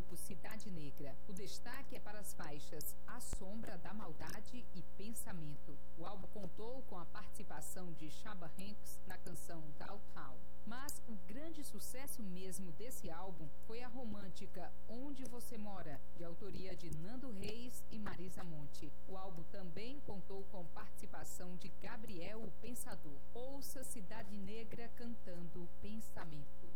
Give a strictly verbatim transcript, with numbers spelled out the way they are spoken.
grupo Cidade Negra. O destaque é para as faixas A Sombra da Maldade e Pensamento. O álbum contou com a participação de Chaba Hanks na canção Downtown. Mas o grande sucesso mesmo desse álbum foi a romântica Onde Você Mora, de autoria de Nando Reis e Marisa Monte. O álbum também contou com participação de Gabriel o Pensador. Ouça Cidade Negra cantando Pensamento.